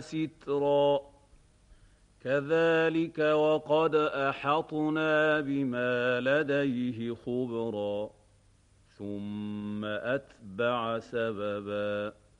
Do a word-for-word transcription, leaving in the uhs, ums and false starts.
سترا كذلك وقد أحطنا بما لديه خبرا ثم أتبع سببا